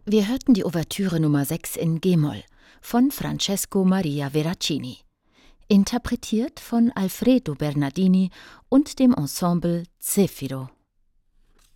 Wir hörten die Ouvertüre Nummer 6 in g-Moll von Francesco Maria Veracini, interpretiert von Alfredo Bernardini und dem Ensemble Zefiro.